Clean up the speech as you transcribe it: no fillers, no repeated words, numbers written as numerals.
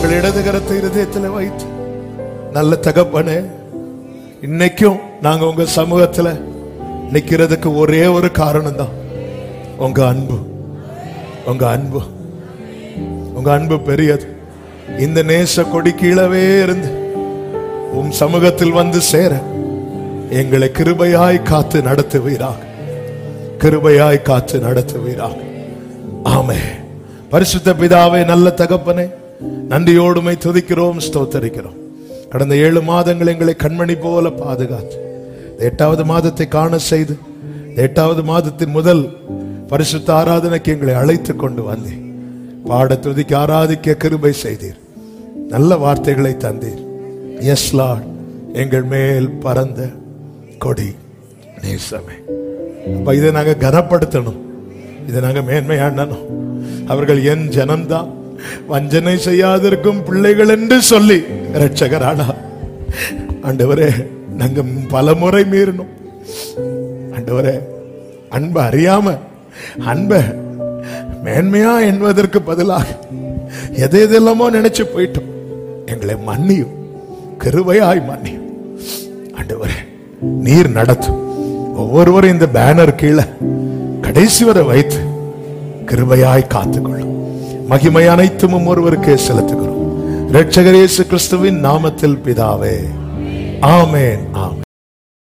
உங்கள் இடது கரத்தை இருதயத்தில் வைத்து, நல்ல தகப்பனே, இன்னைக்கும் நாங்க உங்க சமூகத்துல நிக்கிறதுக்கு ஒரே ஒரு காரணம் தான், உங்க அன்பு. உங்க அன்பு, உங்க அன்பு பெரியது. இந்த நேச கொடி கீழவே இருந்து உம் சமூகத்தில் வந்து சேர எங்களை கிருபையாய் காத்து நடத்துவீராக, கிருபையாய் காத்து நடத்துவீராக. ஆமென். பரிசுத்த பிதாவே, நல்ல தகப்பனே, நன்றியோடுமை துதிக்கிறோம், ஸ்தோத்தரிக்கிறோம். கடந்த 7 மாதங்கள் எங்களை கண்மணி போல பாதுகாத்து 8வது மாதத்தை காண செய்து 8வது மாதத்தின் முதல் பரிசுத்த ஆராதனைக்கு எங்களை அழைத்து கொண்டு வந்தீர். பாட துதிக்க ஆராதிக்க கிருபை செய்தீர். நல்ல வார்த்தைகளை தந்தீர். எஸ் லார்ட், எங்கள் மேல் பறந்த கொடி நேசமே. அப்ப இதை நாங்க கனப்படுத்தணும், இதை நாங்க மேன்மையாண்டணும். அவர்கள் என் ஜனம்தான், வஞ்சனை செய்யாதிருக்கும் பிள்ளைகள் என்று சொல்லி இரட்சகரானா. ஆண்டவரே, நாங்க பல முறை மீறணும். ஆண்டவரே, அன்பை அறியாம அன்பை மேன்மையா என்பதற்கு பதிலாக எதெல்லாமோ நினைச்சு போயிட்டோம். எங்களை மன்னியும், கிருபையாய் மன்னியும். ஆண்டவரே, நீர் நடத்தும். ஒவ்வொருவரும் இந்த பேனர் கீழே கடைசி வரை வைத்து கிருபையாய் காத்துக்கொள்ளும். மகிமை அனைத்தும் ஒருவருக்கே செலுத்துகிறோம். இரட்சகர் இயேசு கிறிஸ்துவின் நாமத்தில் பிதாவே, ஆமென், ஆமென்.